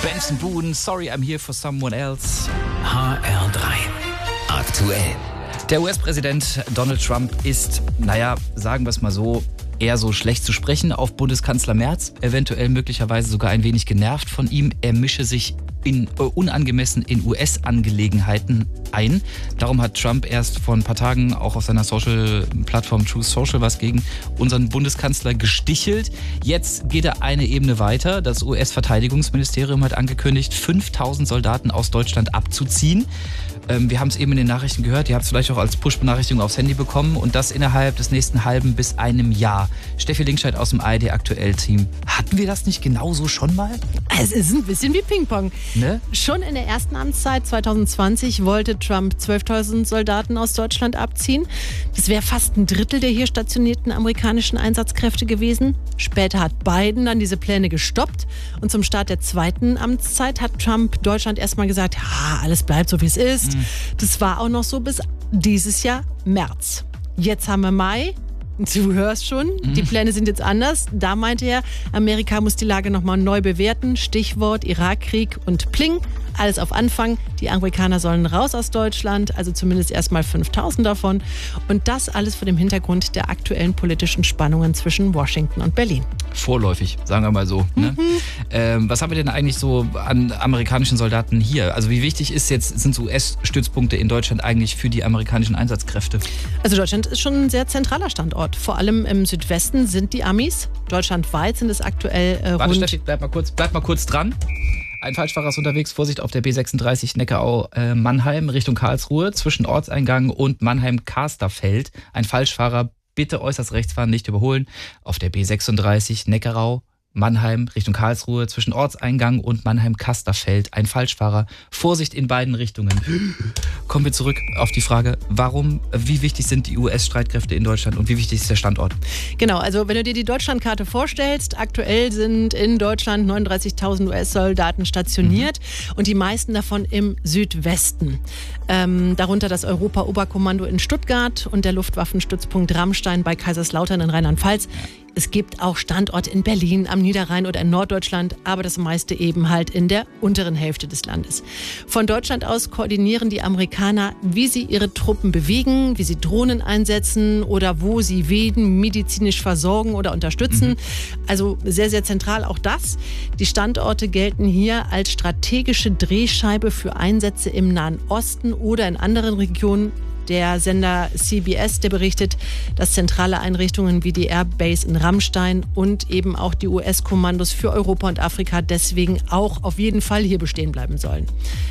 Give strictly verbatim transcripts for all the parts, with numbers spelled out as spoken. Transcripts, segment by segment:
Benson Boone, Sorry I'm Here for Someone Else. H R drei aktuell. Der U S-Präsident Donald Trump ist, naja, sagen wir es mal so, eher so schlecht zu sprechen auf Bundeskanzler Merz. Eventuell möglicherweise sogar ein wenig genervt von ihm. Er mische sich in, äh, unangemessen in U S-Angelegenheiten ein. Darum hat Trump erst vor ein paar Tagen auch auf seiner Social-Plattform Truth Social was gegen unseren Bundeskanzler gestichelt. Jetzt geht er eine Ebene weiter. Das U S-Verteidigungsministerium hat angekündigt, fünftausend Soldaten aus Deutschland abzuziehen. Ähm, wir haben es eben in den Nachrichten gehört. Ihr habt es vielleicht auch als Push-Benachrichtigung aufs Handy bekommen. Und das innerhalb des nächsten halben bis einem Jahr. Steffi Linkscheid aus dem A R D-Aktuell-Team. Hatten wir das nicht genauso schon mal? Es ist ein bisschen wie Ping-Pong. Ne? Schon in der ersten Amtszeit zwanzig zwanzig wollte Trump zwölftausend Soldaten aus Deutschland abziehen. Das wäre fast ein Drittel der hier stationierten amerikanischen Einsatzkräfte gewesen. Später hat Biden dann diese Pläne gestoppt. Und zum Start der zweiten Amtszeit hat Trump Deutschland erstmal gesagt, ja, alles bleibt so, wie es ist. Mhm. Das war auch noch so bis dieses Jahr März. Jetzt haben wir Mai. Du hörst schon, die Pläne sind jetzt anders. Da meinte er, Amerika muss die Lage nochmal neu bewerten. Stichwort Irakkrieg und Pling. Alles auf Anfang. Die Amerikaner sollen raus aus Deutschland, also zumindest erstmal fünftausend davon. Und das alles vor dem Hintergrund der aktuellen politischen Spannungen zwischen Washington und Berlin. Vorläufig, sagen wir mal so. Ne? Mhm. Ähm, was haben wir denn eigentlich so an amerikanischen Soldaten hier? Also wie wichtig ist jetzt, sind U S-Stützpunkte in Deutschland eigentlich für die amerikanischen Einsatzkräfte? Also Deutschland ist schon ein sehr zentraler Standort. Vor allem im Südwesten sind die Amis. Deutschlandweit sind es aktuell äh, Warte, rund... Steffi, bleib mal kurz, bleib mal kurz dran. Ein Falschfahrer ist unterwegs, Vorsicht auf der B sechsunddreißig Neckarau äh, Mannheim Richtung Karlsruhe zwischen Ortseingang und Mannheim-Kasterfeld. Ein Falschfahrer, bitte äußerst rechts fahren, nicht überholen. Auf der B sechsunddreißig Neckarau Mannheim Richtung Karlsruhe zwischen Ortseingang und Mannheim-Kasterfeld. Ein Falschfahrer. Vorsicht in beiden Richtungen. Kommen wir zurück auf die Frage, warum, wie wichtig sind die U S-Streitkräfte in Deutschland und wie wichtig ist der Standort? Genau, also wenn du dir die Deutschlandkarte vorstellst, aktuell sind in Deutschland neununddreißigtausend U S-Soldaten stationiert mhm. und die meisten davon im Südwesten. Ähm, darunter das Europa-Oberkommando in Stuttgart und der Luftwaffenstützpunkt Ramstein bei Kaiserslautern in Rheinland-Pfalz. Ja. Es gibt auch Standorte in Berlin, am Niederrhein oder in Norddeutschland, aber das meiste eben halt in der unteren Hälfte des Landes. Von Deutschland aus koordinieren die Amerikaner, wie sie ihre Truppen bewegen, wie sie Drohnen einsetzen oder wo sie wen medizinisch versorgen oder unterstützen. Mhm. Also sehr, sehr zentral auch das. Die Standorte gelten hier als strategische Drehscheibe für Einsätze im Nahen Osten oder in anderen Regionen. Der Sender C B S, der berichtet, dass zentrale Einrichtungen wie die Airbase in Ramstein und eben auch die U S-Kommandos für Europa und Afrika deswegen auch auf jeden Fall hier bestehen bleiben sollen.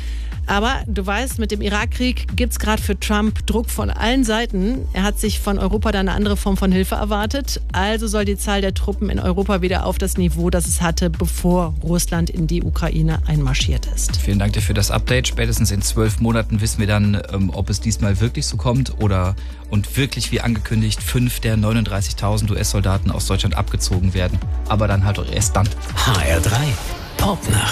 Aber du weißt, mit dem Irakkrieg gibt es gerade für Trump Druck von allen Seiten. Er hat sich von Europa da eine andere Form von Hilfe erwartet. Also soll die Zahl der Truppen in Europa wieder auf das Niveau, das es hatte, bevor Russland in die Ukraine einmarschiert ist. Vielen Dank dir für das Update. Spätestens in zwölf Monaten wissen wir dann, ob es diesmal wirklich so kommt oder und wirklich wie angekündigt fünf der neununddreißigtausend U S-Soldaten aus Deutschland abgezogen werden. Aber dann halt auch erst dann. H R drei Popnacht.